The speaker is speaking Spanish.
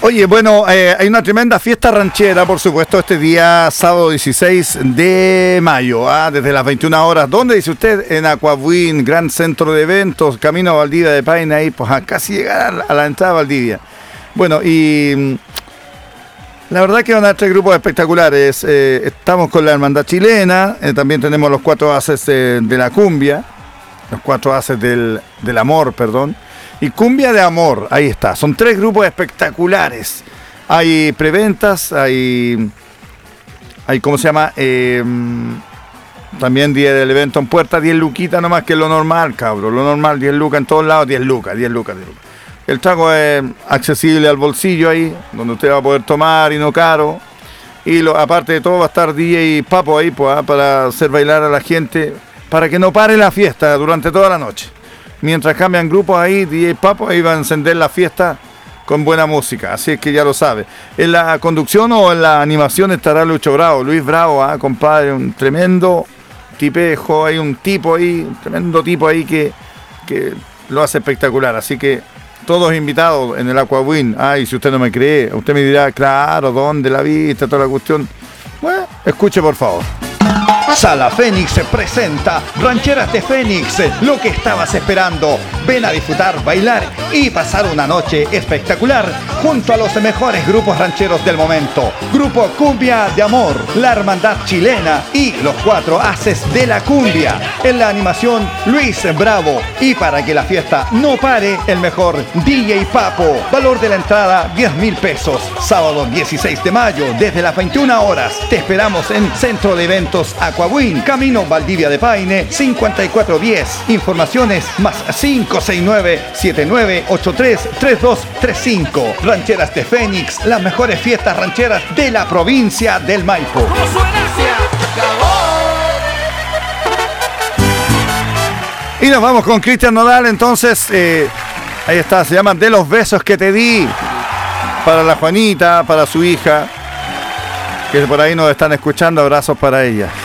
Oye, bueno, hay una tremenda fiesta ranchera, por supuesto, este día sábado 16 de mayo, desde las 21 horas. ¿Dónde dice usted? En Aquabuin, gran centro de eventos, camino a Valdivia de Paine, ahí pues a casi llegar a la entrada de Valdivia. Bueno, y la verdad que van a haber 3 grupos espectaculares. Estamos con la Hermandad Chilena, también tenemos los 4 haces de la cumbia, los 4 haces del amor, perdón. Y Cumbia de Amor, ahí está. Son 3 grupos espectaculares. Hay preventas, hay ¿cómo se llama? También día del evento en puerta, 10 luquitas nomás, que es lo normal, cabrón. Lo normal, 10 lucas en todos lados, 10 lucas. El trago es accesible al bolsillo ahí, donde usted va a poder tomar y no caro. Y aparte de todo va a estar DJ Papo ahí pues, para hacer bailar a la gente, para que no pare la fiesta durante toda la noche. Mientras cambian grupos ahí, DJ Papo ahí va a encender la fiesta con buena música, así es que ya lo sabe. En la conducción o en la animación estará Luis Bravo, compadre, un tremendo tipejo, hay un tremendo tipo ahí que lo hace espectacular, así que todos invitados en el Aquabuin. Y si usted no me cree, usted me dirá, claro, ¿dónde la viste? Toda la cuestión. Bueno, escuche por favor. Sala Fénix presenta Rancheras de Fénix, lo que estabas esperando. Ven a disfrutar, bailar y pasar una noche espectacular junto a los mejores grupos rancheros del momento. Grupo Cumbia de Amor, la Hermandad Chilena y los 4 haces de la cumbia. En la animación, Luis Bravo. Y para que la fiesta no pare, el mejor DJ Papo. Valor de la entrada, 10,000 pesos. Sábado 16 de mayo, desde las 21 horas. Te esperamos en Centro de Eventos Aquabuin, Camino Valdivia de Paine, 5410. Informaciones más 569-7983-3235. Rancheras de Fénix, las mejores fiestas rancheras de la provincia del Maipo. Y nos vamos con Cristian Nodal, entonces, ahí está, se llama De los besos que te di, para la Juanita, para su hija, que por ahí nos están escuchando, abrazos para ella.